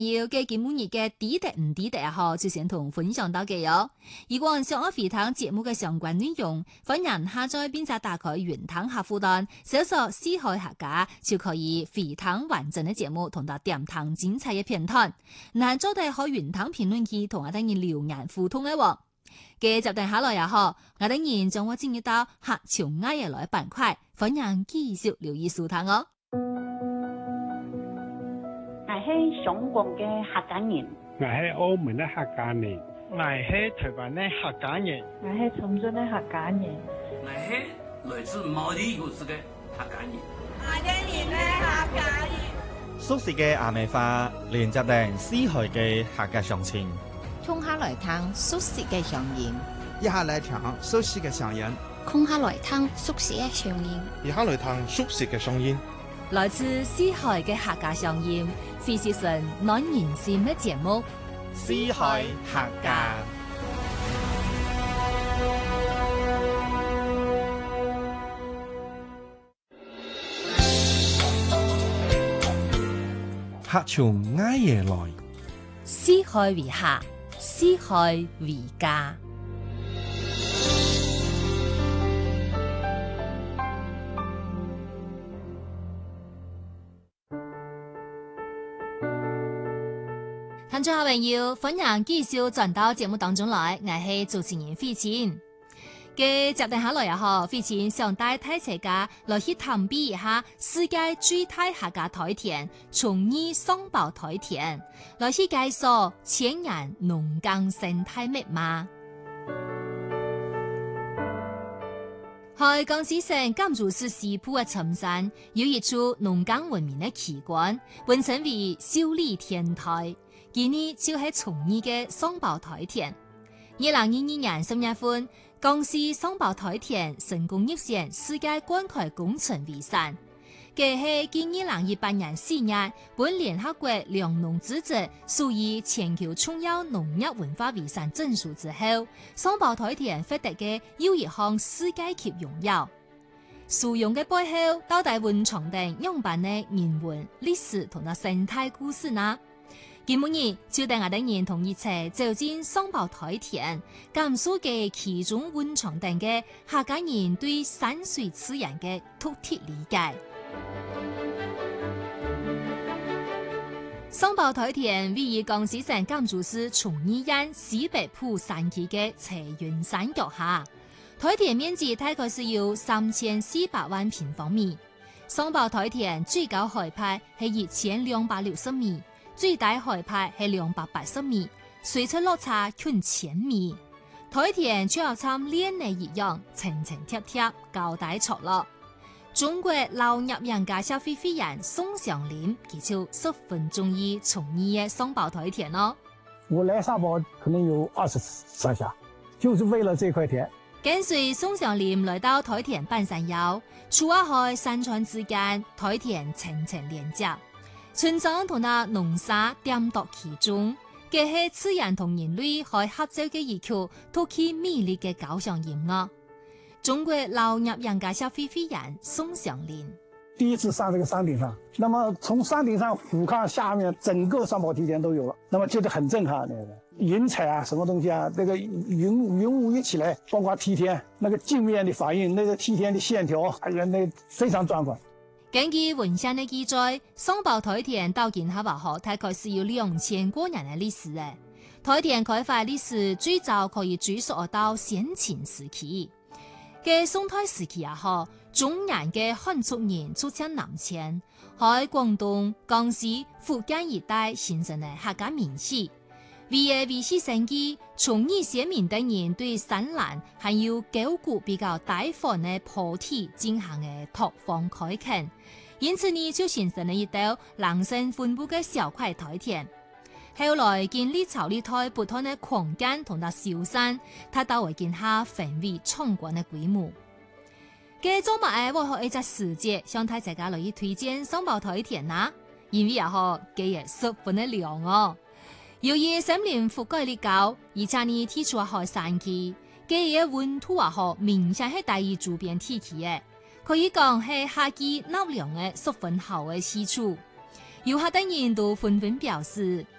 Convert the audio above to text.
要嘅節目日嘅抵得唔抵得啊！就先同分享到嘅喲。如果想我回聽節目嘅相關內容，歡迎下載並且打開雲聽客戶端，搜索四海客家就可以回聽完整嘅節目，同到點聽精彩嘅片段。嗱，做到可雲聽評論區同我等人留言互動嘅喎。嘅集定下來也好，我等人將我進入到客潮挨日來板塊，歡迎繼續留意收聽哦。 我係香港嘅客家人， 我係澳門嘅客家人， 我係台灣嘅客家人， 我係深圳嘅客家人， 我係來自毛地古市嘅客家人， 我哋係客家人， 熟悉嘅阿美花，連接定四海嘅客家鄉親， 衝下來聽熟悉嘅聲音， 一下來聽熟悉嘅聲音， 空下來聽熟悉嘅聲音， 一下來聽熟悉嘅聲音。 來自四海嘅客家聲音，非是純暖人心嘅節目。 四海客家， 客從挨夜來， 四海為客，四海為家。聽眾朋友，歡迎繼續轉到節目當中來，我係主持人費前。嘅接定下來也好，費前想帶大家來去探秘一下世界最大客家台田——崇義雙胞台田，來去介紹千年農耕生態密碼。喺江西省甘竹市西部嘅深山，有一處農耕文明嘅奇觀，本稱為秀麗天台。今年就係崇義嘅雙胞台田。2022年10月份，江西雙胞台田成功入選世界關懷工程遺產。佢係今2018年4月，本聯合國糧農組織屬於全球重要農業文化遺產證書之後，雙胞台田獲得嘅又一項世界級榮耀。殊榮嘅背後，到底蘊藏定樣板嘅人文、歷史同埋生態故事呢？今日就帶我等人同一齊走進雙胞台田，感受嘅其中蘊藏定嘅客家人對山水自然嘅獨特理解。雙胞台田位於江西省甘竹市崇義縣西北部山區嘅斜雲山腳下，台田面積大概是有3400萬平方米。雙胞台田最高海拔係1260米。最大海拔係280米，水質落差近1000米。台田就好似鏈泥一樣，層層貼貼，高大錯落。中國老業人家小飛飛人宋祥林，佢就十分中意崇義嘅雙胞台田咯。 我來上報可能有20次下，就是為了這塊田。 跟隨宋祥林來到台田半山腰，出海山川之間，台田層層連接。村莊同那農沙點到其中，佢係自然同人類可合奏嘅一曲獨具魅力嘅交響音樂。中國老業人家小飛飛人宋祥林第一次上這個山頂上，那麼從山頂上俯瞰下面，整個雙胞梯田都有了，那麼覺得很震撼。那個雲彩啊，什麼東西啊，那個雲霧一起來，包括梯田那個鏡面的反應，那個梯田的線條，哎呀，那非常壯觀。 根據文獻嘅記載，雙胞台田到今下話學大概是有2000多年嘅歷史嘅。台田開發歷史最早可以追溯到先秦時期。嘅宋代時期也好，中原嘅漢族人出遷南遷，喺廣東、江西、福建一帶形成嘅客家民系。為嘅維繫生計，崇義先民等人對山巒還有高谷比較大範嘅坡地進行嘅拓荒開墾，因此呢就形成了一道人聲分布嘅小塊台田。後來經歷潮歷代不斷嘅擴建同埋修繕，它到為今下繁榮壯觀嘅規模。嘅做乜我學一隻時節向大家來去推薦雙胞台田啊，因為也好嘅嘢十分的涼哦。由於森林覆蓋率高，而且呢天處海山區，嘅嘢溫度也好明顯係大於周邊地區嘅，可以講係夏季納涼嘅十分好嘅去處。 遊客等人都紛紛表示